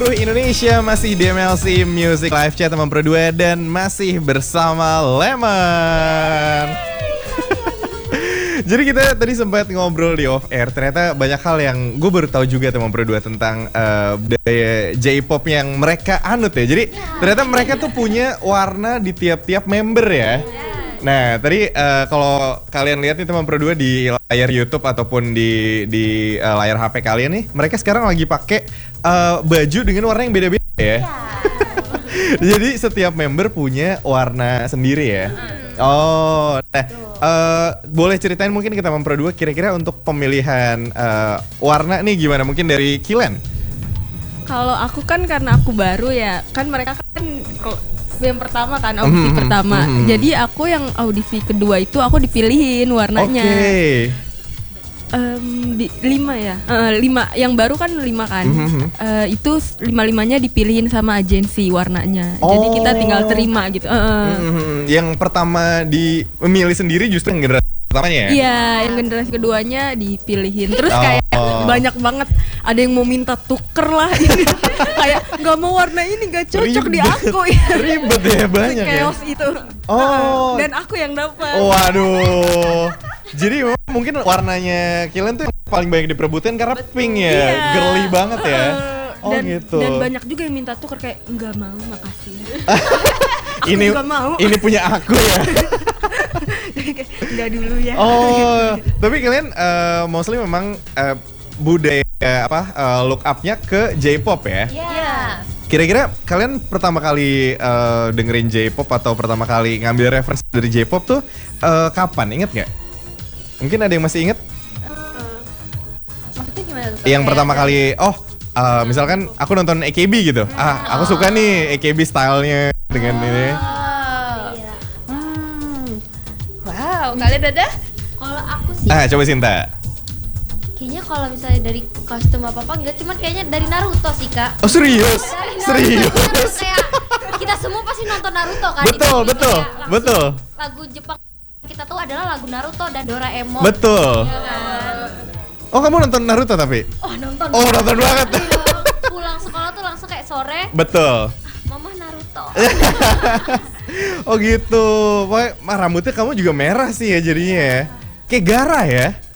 Seluruh Indonesia masih di MLC Music Live Chat teman Pro 2 dan masih bersama Lemon. Jadi kita tadi sempat ngobrol di off air. Ternyata banyak hal yang gue baru tahu juga teman Pro 2 tentang budaya J-pop yang mereka anut ya. Jadi ternyata mereka tuh punya warna di tiap-tiap member ya. Nah tadi kalau kalian lihat nih teman Pro 2 di layar YouTube ataupun di layar HP kalian nih, mereka sekarang lagi pakai baju dengan warna yang beda-beda ya. Jadi setiap member punya warna sendiri ya. Oh, nah boleh ceritain mungkin kita teman Pro 2 kira-kira untuk pemilihan warna nih gimana? Mungkin dari Kilen. Kalau aku kan karena aku baru ya, kan mereka kan yang pertama kan audisi pertama. Jadi aku yang audisi kedua itu aku dipilihin warnanya. Oke. Di 5 ya. 5 yang baru kan 5 kan. Itu 5-5-nya dipilihin sama agensi warnanya. Jadi kita tinggal terima gitu. Yang pertama memilih sendiri justru yang generasi pertamanya ya? Iya, yang generasi keduanya dipilihin. Terus kayak banyak banget ada yang mau minta tuker lah ini. Kayak nggak mau warna ini, nggak cocok di aku ya. Ribet ya, banyak ya. Chaos itu. Dan aku yang dapat. Waduh. Jadi mungkin warnanya Kilen tuh yang paling banyak diperebutin karena pink ya. Iya. Girly banget ya. Gitu. Dan banyak juga yang minta tuker kayak nggak mau, makasih. Ini punya aku ya. Nggak dulu ya. Tapi kalian mostly memang budaya look up-nya ke J-pop ya? Iya. Kira-kira kalian pertama kali dengerin J-pop atau pertama kali ngambil referensi dari J-pop tuh kapan? Ingat nggak? Mungkin ada yang masih inget? Maksudnya gimana tuh? Yang pertama kali, misalkan aku nonton AKB gitu. Aku suka nih AKB stylenya dengan ini. Wow, kalian ada? Kalau aku sih Coba Sinta. kayaknya kalau misalnya dari kostum apa enggak, cuman kayaknya dari Naruto sih Kak. Oh serius? Dari Naruto, terus kayak kita semua pasti nonton Naruto kan. Betul. Lagu Jepang kita tuh adalah lagu Naruto dan Doraemon. Betul. Ya kan? Oh kamu nonton Naruto tapi? Nonton. Nonton banget. Pulang sekolah tuh langsung kayak sore. Betul. Mama Naruto. Oh gitu. Pokoknya rambutnya kamu juga merah sih ya jadinya ya. Kayak Gara ya.